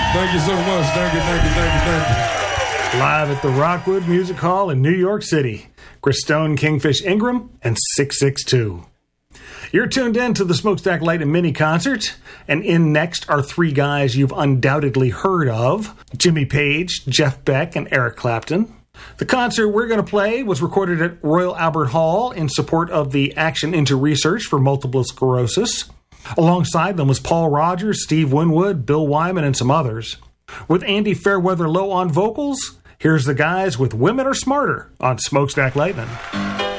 Thank you so much. Thank you. Live at the Rockwood Music Hall in New York City. Chris Stone, Kingfish Ingram, and 662. You're tuned in to the Smokestack Lightning mini concert, and in next are three guys you've undoubtedly heard of: Jimmy Page, Jeff Beck, and Eric Clapton. The concert we're going to play was recorded at Royal Albert Hall in support of the Action into Research for Multiple Sclerosis. Alongside them was Paul Rogers, Steve Winwood, Bill Wyman, and some others. With Andy Fairweather Low on vocals, here's the guys with Women Are Smarter on Smokestack Lightning.